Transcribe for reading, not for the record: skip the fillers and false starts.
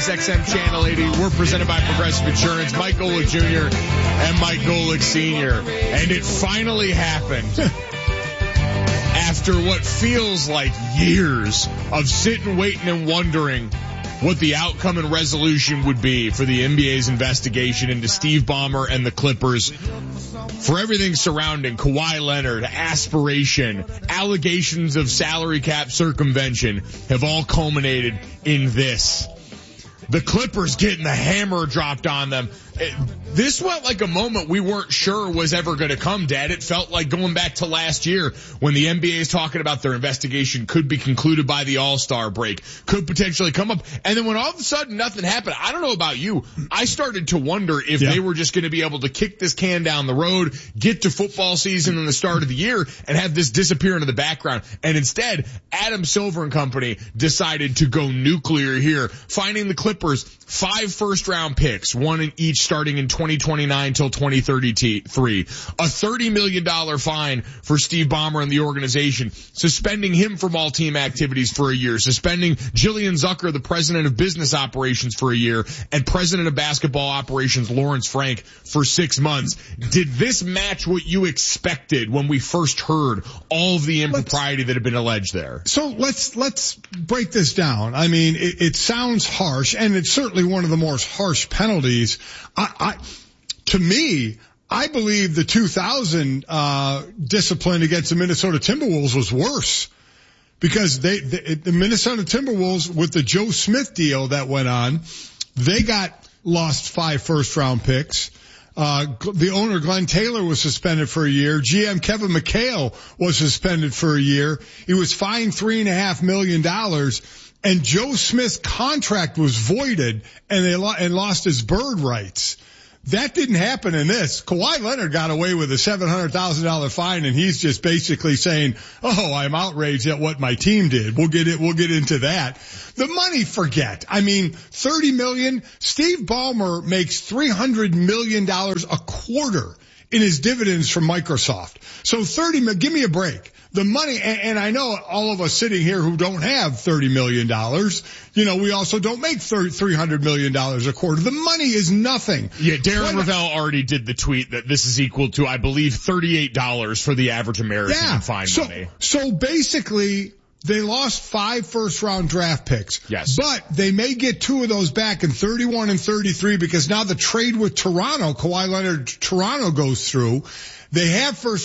Sirius XM Channel 80. We're presented by Progressive Insurance. Mike Golick Jr. and Mike Golick Sr. And it finally happened. After what feels like years of sitting, waiting, and wondering what the outcome and resolution would be for the NBA's investigation into Steve Ballmer and the Clippers, for everything surrounding Kawhi Leonard, aspiration, allegations of salary cap circumvention have all culminated in this. The Clippers getting the hammer dropped on them. This went like a moment we weren't sure was ever going to come, Dad. It felt like going back to last year when the NBA is talking about their investigation could be concluded by the All-Star break, could potentially come up. And then when all of a sudden nothing happened, I don't know about you, I started to wonder if they were just going to be able to kick this can down the road, get to football season in the start of the year, and have this disappear into the background. And instead, Adam Silver and company decided to go nuclear here, finding the Clippers 5 first-round picks, one in each starting in 2029 till 2033. A $30 million fine for Steve Ballmer and the organization, suspending him from all team activities for a year, suspending Jillian Zucker, the president of business operations, for a year, and president of basketball operations Lawrence Frank for 6 months. Did this match what you expected when we first heard all of the impropriety that had been alleged there? So let's break this down. I mean, it sounds harsh, and it's certainly one of the more harsh penalties. To me, I believe the 2000 discipline against the Minnesota Timberwolves was worse, because the Minnesota Timberwolves, with the Joe Smith deal that went on, they lost 5 first-round picks. The owner, Glenn Taylor, was suspended for a year. GM Kevin McHale was suspended for a year. He was fined $3.5 million. And Joe Smith's contract was voided, and lost his bird rights. That didn't happen in this. Kawhi Leonard got away with a $700,000 fine, and he's just basically saying, "Oh, I'm outraged at what my team did." We'll get into that. The money, forget. I mean, $30 million. Steve Ballmer makes $300 million a quarter in his dividends from Microsoft. So give me a break. The money, and I know all of us sitting here who don't have $30 million, we also don't make $300 million a quarter. The money is nothing. Yeah, Darren Ravel already did the tweet that this is equal to, I believe, $38 for the average American in fine money. So basically, they lost 5 first-round draft picks. Yes. But they may get 2 of those back in 31 and 33, because now the trade with Toronto, Kawhi Leonard, Toronto goes through. They have first